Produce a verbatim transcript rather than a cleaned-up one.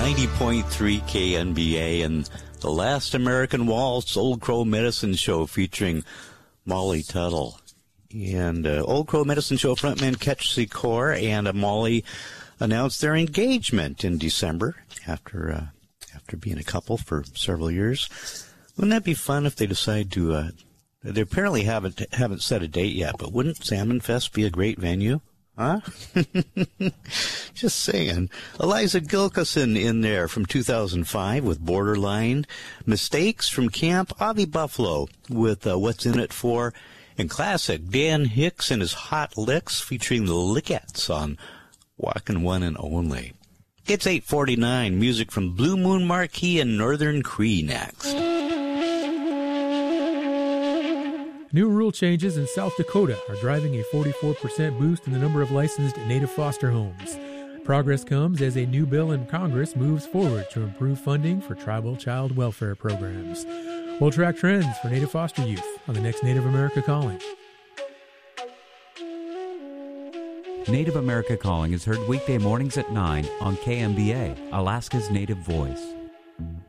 ninety point three K N B A and The Last American Waltz, Old Crow Medicine Show featuring Molly Tuttle. And uh, Old Crow Medicine Show frontman Ketch Secor and uh, Molly announced their engagement in December after uh, after being a couple for several years. Wouldn't that be fun if they decide to... Uh, they apparently haven't haven't set a date yet, but wouldn't Salmon Fest be a great venue? Huh? Just saying. Eliza Gilkison in there from two thousand five with Borderline. Mistakes from Camp Avi Buffalo with uh, What's In It For. And classic Dan Hicks and his Hot Licks featuring the Lickettes on Walkin' One and Only. It's eight forty-nine. Music from Blue Moon Marquee and Northern Cree next. New rule changes in South Dakota are driving a forty-four percent boost in the number of licensed native foster homes. Progress comes as a new bill in Congress moves forward to improve funding for tribal child welfare programs. We'll track trends for native foster youth on the next Native America Calling. Native America Calling is heard weekday mornings at nine on K M B A, Alaska's Native Voice.